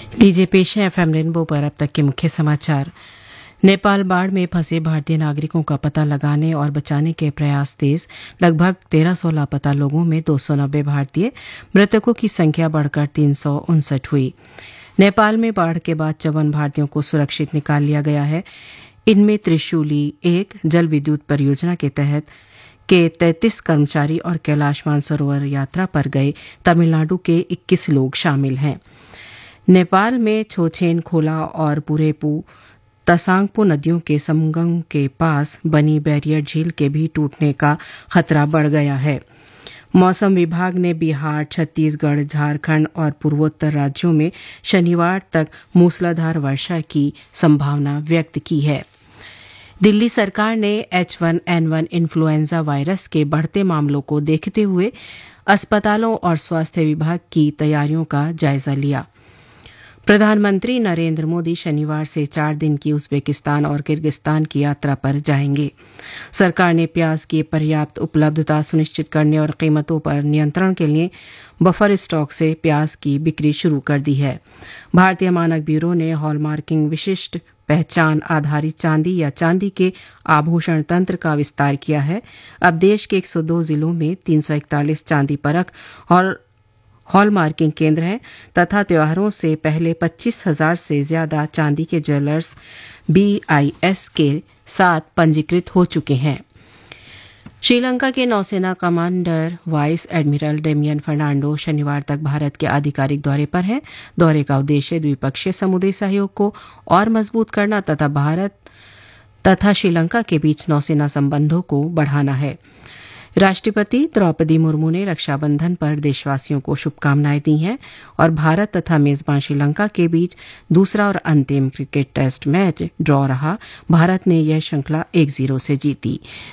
लीजिए पेश है एफएम रेनबो पर अब तक के मुख्य समाचार। नेपाल बाढ़ में फंसे भारतीय नागरिकों का पता लगाने और बचाने के प्रयास तेज। लगभग 1300 लापता लोगों में 290 भारतीय, मृतकों की संख्या बढ़कर 359 हुई। नेपाल में बाढ़ के बाद 54 भारतीयों को सुरक्षित निकाल लिया गया है। इनमें त्रिशूली 1 जल विद्युत परियोजना के तहत के 33 कर्मचारी और कैलाश मानसरोवर यात्रा पर गए तमिलनाडु के 21 लोग शामिल हैं। नेपाल में छोछेन खोला और पुरेपू तसांगपो नदियों के संगम के पास बनी बैरियर झील के भी टूटने का खतरा बढ़ गया है। मौसम विभाग ने बिहार, छत्तीसगढ़, झारखंड और पूर्वोत्तर राज्यों में शनिवार तक मूसलाधार वर्षा की संभावना व्यक्त की है। दिल्ली सरकार ने H1N1 इन्फ्लुएंजा वायरस के बढ़ते मामलों को देखते हुए अस्पतालों और स्वास्थ्य विभाग की तैयारियों का जायजा लिया। प्रधानमंत्री नरेंद्र मोदी शनिवार से 4 दिन की उज्बेकिस्तान और किर्गिस्तान की यात्रा पर जाएंगे। सरकार ने प्याज की पर्याप्त उपलब्धता सुनिश्चित करने और कीमतों पर नियंत्रण के लिए बफर स्टॉक से प्याज की बिक्री शुरू कर दी है। भारतीय मानक ब्यूरो ने हॉलमार्किंग विशिष्ट पहचान आधारित चांदी या चांदी के आभूषण तंत्र का विस्तार किया है। अब देश के 102 जिलों में 341 चांदी परख और हॉलमार्किंग केंद्र हैं तथा त्योहारों से पहले 25,000 से ज्यादा चांदी के ज्वेलर्स BIS के साथ पंजीकृत हो चुके हैं। श्रीलंका के नौसेना commander vice admiral Damien Fernando शनिवार तक भारत के आधिकारिक दौरे पर हैं। दौरे का उद्देश्य द्विपक्षीय समुद्री सहयोग को और मजबूत करना तथा भारत तथा श्रीलंका के बीच नौसेना संबंधों को बढ़ाना है। राष्ट्रपति द्रौपदी मुर्मू ने रक्षाबंधन पर देशवासियों को शुभकामनाएं दी हैं और भारत तथा मेजबान श्रीलंका के बीच दूसरा और अंतिम क्रिकेट टेस्ट मैच ड्रॉ रहा। भारत ने यह श्रृंखला 1-0 से जीती।